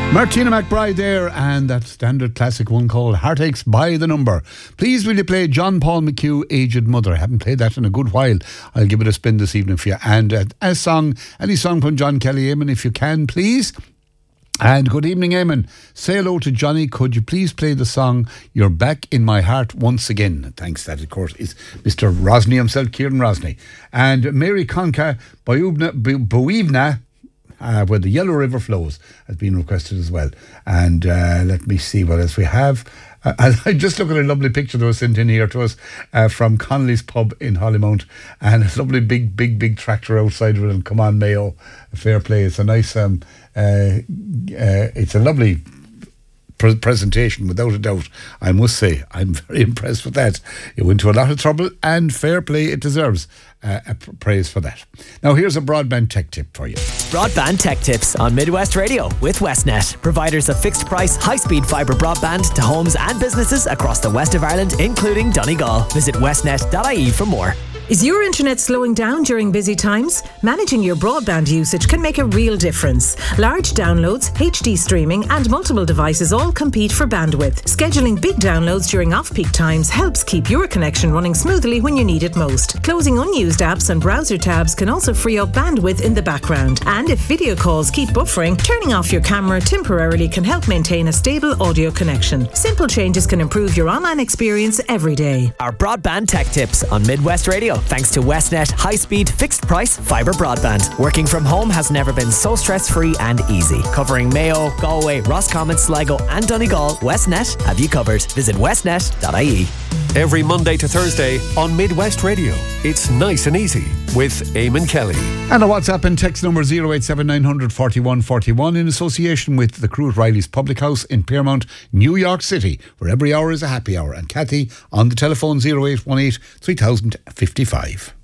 Martina McBride there, and that standard classic one called Heartaches by the Number. Please will you play John Paul McHugh, Aged Mother? I haven't played that in a good while. I'll give it a spin this evening for you. And any song from John Kelly, Eamon, if you can, please. And good evening, Eamon. Say hello to Johnny. Could you please play the song You're Back in My Heart Once Again? Thanks. That, of course, is Mr. Rosny himself, Kieran Rosny. And Mary Conca, Boivna, where the Yellow River flows, has been requested as well. And let me see what else we have. I just look at a lovely picture that was sent in here to us from Connolly's Pub in Hollymount, and a lovely big tractor outside of it, and come on Mayo, fair play. It's a nice it's a lovely presentation, without a doubt. I must say, I'm very impressed with that. It went to a lot of trouble, and fair play, it deserves praise for that. Now here's a broadband tech tip for you. Broadband tech tips on Midwest Radio with Westnet, providers of fixed price, high-speed fibre broadband to homes and businesses across the west of Ireland, including Donegal. Visit westnet.ie for more. Is your internet slowing down during busy times? Managing your broadband usage can make a real difference. Large downloads, HD streaming and multiple devices all compete for bandwidth. Scheduling big downloads during off-peak times helps keep your connection running smoothly when you need it most. Closing unused apps and browser tabs can also free up bandwidth in the background. And if video calls keep buffering, turning off your camera temporarily can help maintain a stable audio connection. Simple changes can improve your online experience every day. Our broadband tech tips on Midwest Radio, thanks to Westnet high-speed fixed price fibre broadband. Working from home has never been so stress-free and easy. Covering Mayo, Galway, Roscommon, Sligo and Donegal, Westnet have you covered. Visit westnet.ie. Every Monday to Thursday on Midwest Radio, it's Nice and Easy with Eamon Kelly. And a WhatsApp and text number 087900 41 41 in association with the crew at Riley's Public House in Piermont, New York City, where every hour is a happy hour. And Kathy on the telephone 0818 3055.